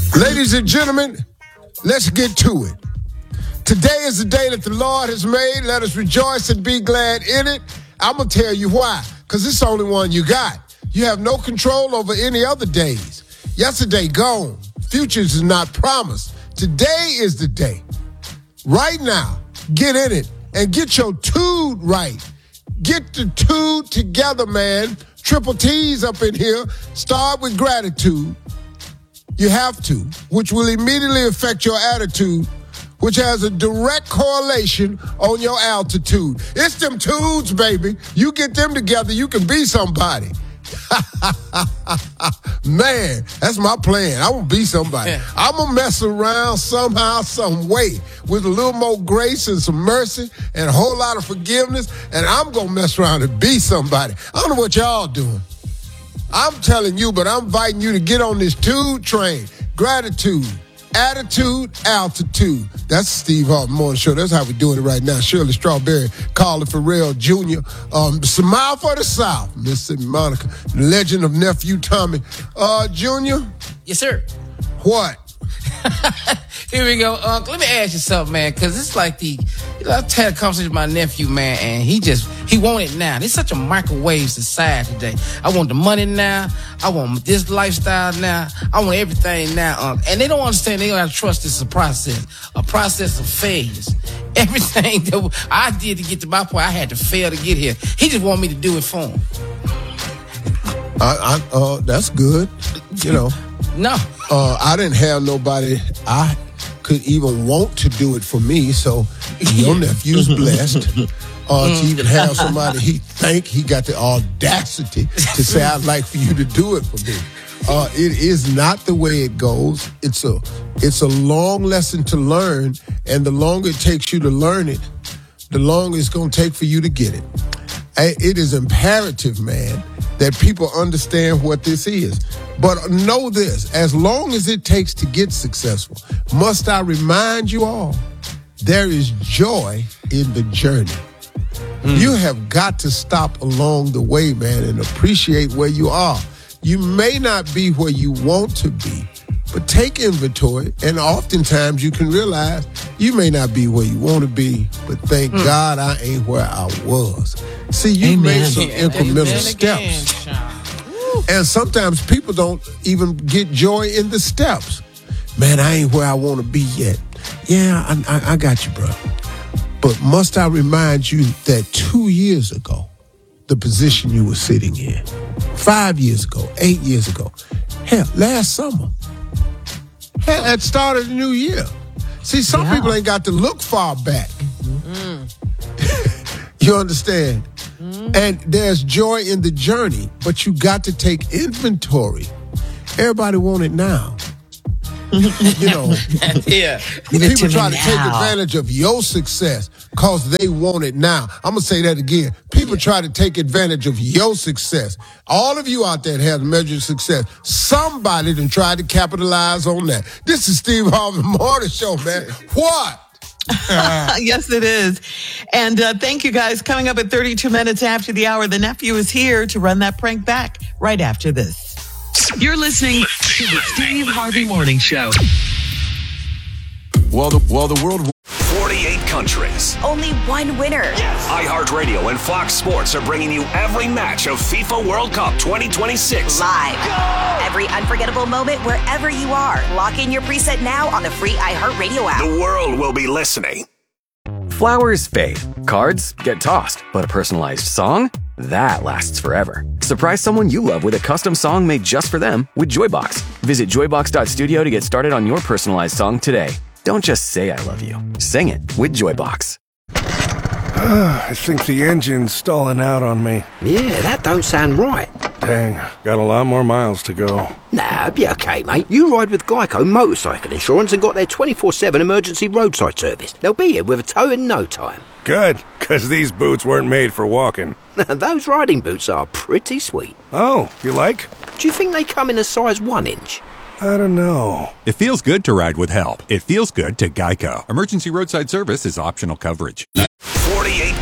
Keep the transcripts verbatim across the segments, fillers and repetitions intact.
Ladies and gentlemen, let's get to it. Today is the day that the Lord has made. Let us rejoice and be glad in it. I'm going to tell you why. Because it's the only one you got. You have no control over any other days. Yesterday, gone. Futures is not promised. Today is the day. Right now, get in it and get your tude right. Get the tude together, man. Triple T's up in here. Start with gratitude. You have to, which will immediately affect your attitude, which has a direct correlation on your altitude. It's them tudes, baby. You get them together, you can be somebody. Man, that's my plan. I want to be somebody. Yeah. I'm going to mess around somehow, some way, with a little more grace and some mercy and a whole lot of forgiveness, and I'm going to mess around and be somebody. I don't know what y'all doing. I'm telling you, but I'm inviting you to get on this tude train. Gratitude, attitude, altitude. That's Steve Harvey Morning Show. That's how we're doing it right now. Shirley Strawberry, Carla Farrell Junior Um, Smile for the South, Mississippi Monica, the legend of Nephew Tommy. Uh, Junior? Yes, sir. What? Here we go, Uncle. Let me ask you something, man, because it's like the, you know, I've had a conversation with my nephew, man, and he just, he want it now. It's such a microwave society today. I want the money now. I want this lifestyle now. I want everything now, Uncle. And they don't understand. They don't have to trust this is a process, a process of failures. Everything that I did to get to my point, I had to fail to get here. He just want me to do it for him. I, I, uh, that's good, you know. No. Uh, I didn't have nobody I could even want to do it for me, so your nephew's blessed uh, to even have somebody he think he got the audacity to say, I'd like for you to do it for me. Uh, it is not the way it goes. It's a, it's a long lesson to learn, and the longer it takes you to learn it, the longer it's going to take for you to get it. It is imperative, man, that people understand what this is. But know this, as long as it takes to get successful, must I remind you all, there is joy in the journey. Mm. You have got to stop along the way, man, and appreciate where you are. You may not be where you want to be, but take inventory, and oftentimes you can realize you may not be where you want to be, but thank mm. God I ain't where I was. See, you Amen. Made some incremental Amen steps. Again, and sometimes people don't even get joy in the steps. Man, I ain't where I want to be yet. Yeah, I, I, I got you, bro. But must I remind you that two years ago, the position you were sitting in, five years ago, eight years ago, hell, last summer, hell, at the start of the new year. See, some yeah. people ain't got to look far back. Mm. You understand? Mm. And there's joy in the journey, but you got to take inventory. Everybody want it now. You know, yeah. people try to take advantage of your success because they want it now. I'm going to say that again. People try to take advantage of your success. All of you out there that have measured success, somebody done tried to capitalize on that. This is Steve Harvey Morning Show, man. What? Yes, it is. And uh, thank you, guys. Coming up at thirty-two minutes after the hour, the nephew is here to run that prank back right after this. You're listening to the Steve Harvey Morning Show. Well, the, well, the world... forty-eight countries. Only one winner. Yes. iHeartRadio and Fox Sports are bringing you every match of FIFA World Cup twenty twenty-six. Live. Go! Every unforgettable moment wherever you are. Lock in your preset now on the free iHeartRadio app. The world will be listening. Flowers fade. Cards get tossed. But a personalized song? That lasts forever. Surprise someone you love with a custom song made just for them with Joybox. Visit joybox dot studio to get started on your personalized song today. Don't just say I love you. Sing it with Joybox. I think the engine's stalling out on me. Yeah, that don't sound right. Dang, got a lot more miles to go. Nah, be okay, mate. You ride with Geico Motorcycle Insurance and got their twenty-four seven emergency roadside service. They'll be here with a tow in no time. Good, because these boots weren't made for walking. Those riding boots are pretty sweet. Oh, you like? Do you think they come in a size one inch? I don't know. It feels good to ride with help. It feels good to Geico. Emergency roadside service is optional coverage. forty-eight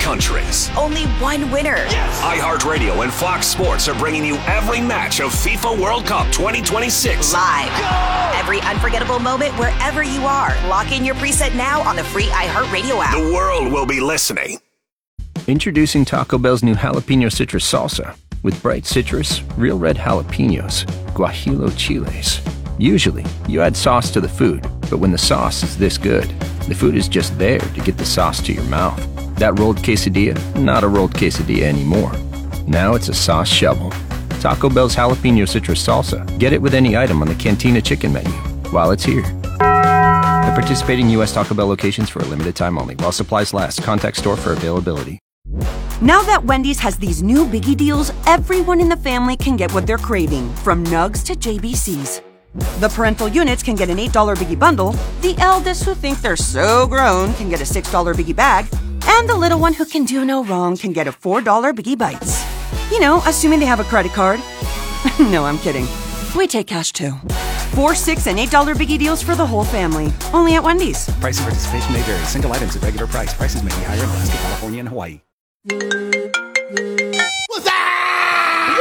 countries. Only one winner. Yes! iHeartRadio and Fox Sports are bringing you every match of FIFA World Cup twenty twenty-six. Live. Go! Every unforgettable moment wherever you are. Lock in your preset now on the free iHeartRadio app. The world will be listening. Introducing Taco Bell's new jalapeno citrus salsa. With bright citrus, real red jalapenos, guajillo chiles. Usually, you add sauce to the food, but when the sauce is this good, the food is just there to get the sauce to your mouth. That rolled quesadilla, not a rolled quesadilla anymore. Now it's a sauce shovel. Taco Bell's jalapeno citrus salsa. Get it with any item on the Cantina chicken menu while it's here. At participating U S Taco Bell locations for a limited time only. While supplies last, contact store for availability. Now that Wendy's has these new biggie deals, everyone in the family can get what they're craving, from nugs to J B Cs. The parental units can get an eight dollar biggie bundle, the eldest who think they're so grown can get a six dollar biggie bag, and the little one who can do no wrong can get a four dollar biggie bites. You know, assuming they have a credit card. No, I'm kidding. We take cash too. Four, six, and eight dollar biggie deals for the whole family. Only at Wendy's. Price and participation may vary. Single items at regular price. Prices may be higher in Alaska, California, and Hawaii. What's that?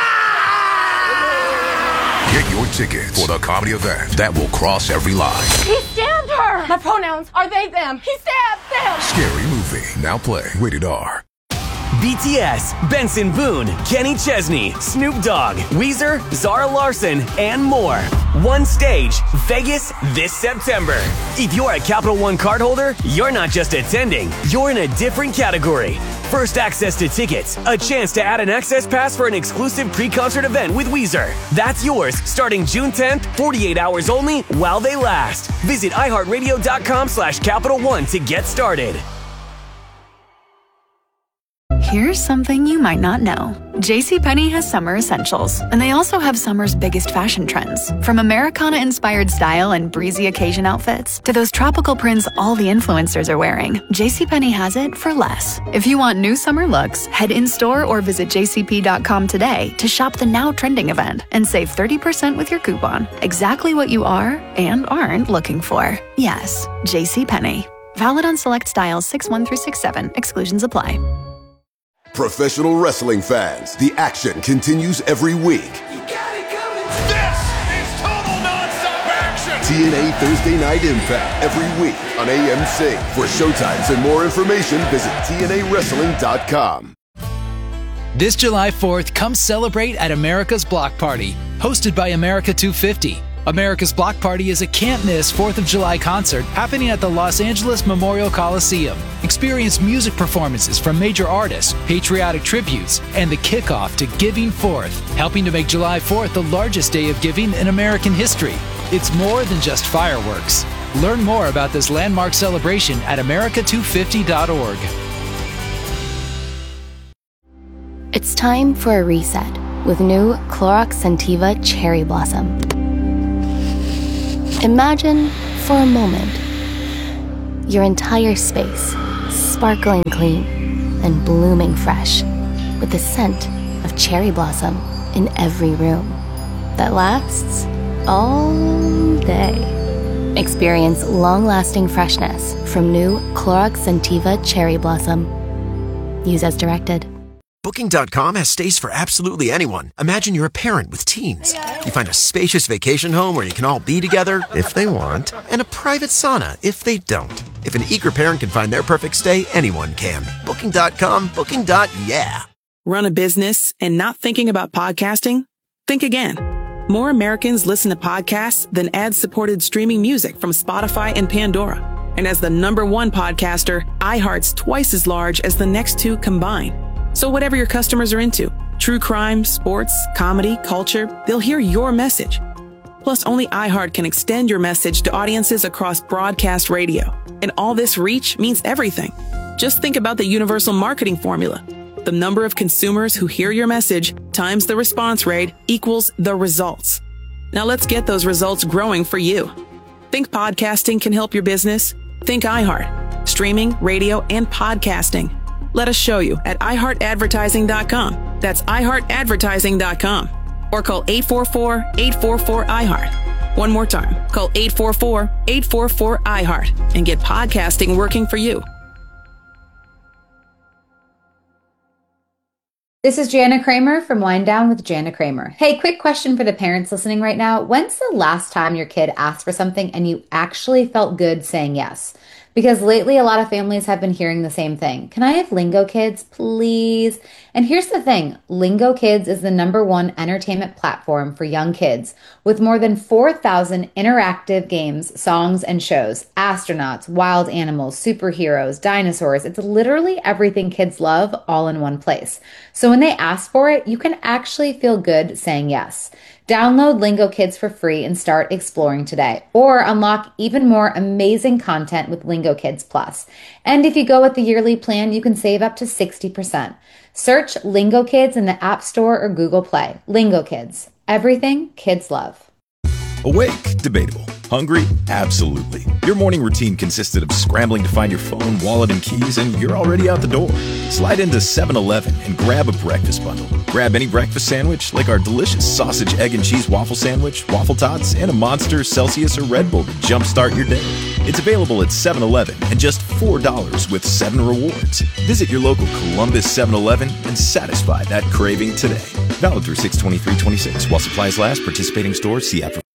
What's Get your tickets for the comedy event that will cross every line. He stabbed her! My pronouns are they, them. He stabbed them! Scary movie. Now play. Rated R. B T S, Benson Boone, Kenny Chesney, Snoop Dogg, Weezer, Zara Larson, and more. One stage, Vegas this September. If you're a Capital One cardholder, you're not just attending, you're in a different category. First access to tickets, a chance to add an access pass for an exclusive pre-concert event with Weezer. That's yours starting June tenth, forty-eight hours only while they last. Visit iHeartRadio.com slash Capital One to get started. Here's something you might not know. JCPenney has summer essentials, and they also have summer's biggest fashion trends. From Americana-inspired style and breezy occasion outfits to those tropical prints all the influencers are wearing, JCPenney has it for less. If you want new summer looks, head in-store or visit j c p dot com today to shop the now trending event and save thirty percent with your coupon. Exactly what you are and aren't looking for. Yes, JCPenney. Valid on select styles six one through six seven. Exclusions apply. Professional wrestling fans, the action continues every week. You got it coming. This is total nonstop action. T N A Thursday Night Impact every week on A M C. For showtimes and more information, visit T N A wrestling dot com. This July fourth, come celebrate at America's Block Party, hosted by America two fifty. America's Block Party is a can't-miss fourth of July concert happening at the Los Angeles Memorial Coliseum. Experience music performances from major artists, patriotic tributes, and the kickoff to Giving Fourth, helping to make July fourth the largest day of giving in American history. It's more than just fireworks. Learn more about this landmark celebration at america two fifty dot org. It's time for a reset with new Clorox Scentiva Cherry Blossom. Imagine, for a moment, your entire space sparkling clean and blooming fresh with the scent of cherry blossom in every room that lasts all day. Experience long-lasting freshness from new Clorox Scentiva Cherry Blossom. Use as directed. Booking dot com has stays for absolutely anyone. Imagine you're a parent with teens. You find a spacious vacation home where you can all be together if they want, and a private sauna if they don't. If an eager parent can find their perfect stay, anyone can. Booking dot com, Booking. Yeah. Run a business and not thinking about podcasting? Think again. More Americans listen to podcasts than ad-supported streaming music from Spotify and Pandora. And as the number one podcaster, iHeart's twice as large as the next two combined. So whatever your customers are into, true crime, sports, comedy, culture, they'll hear your message. Plus, only iHeart can extend your message to audiences across broadcast radio. And all this reach means everything. Just think about the universal marketing formula. The number of consumers who hear your message times the response rate equals the results. Now let's get those results growing for you. Think podcasting can help your business? Think iHeart. Streaming, radio, and podcasting. Let us show you at i heart advertising dot com. That's i heart advertising dot com. Or call eight four four, eight four four, I heart. One more time. Call eight four four, eight four four, I heart and get podcasting working for you. This is Jana Kramer from Wind Down with Jana Kramer. Hey, quick question for the parents listening right now. When's the last time your kid asked for something and you actually felt good saying yes? Because lately a lot of families have been hearing the same thing. Can I have Lingo Kids, please? And here's the thing. Lingo Kids is the number one entertainment platform for young kids with more than four thousand interactive games, songs, and shows. Astronauts, wild animals, superheroes, dinosaurs. It's literally everything kids love all in one place. So when they ask for it, you can actually feel good saying yes. Download Lingo Kids for free and start exploring today, or unlock even more amazing content with Lingo Kids Plus. And if you go with the yearly plan, you can save up to sixty percent. Search Lingo Kids in the App Store or Google Play. Lingo Kids, everything kids love. Awake? Debatable. Hungry? Absolutely. Your morning routine consisted of scrambling to find your phone, wallet, and keys, and you're already out the door. Slide into seven eleven and grab a breakfast bundle. Grab any breakfast sandwich, like our delicious sausage, egg, and cheese waffle sandwich, waffle tots, and a Monster, Celsius, or Red Bull to jumpstart your day. It's available at seven eleven and just four dollars with seven rewards. Visit your local Columbus seven eleven and satisfy that craving today. Valid through six twenty-three twenty-six while supplies last. Participating stores, see app for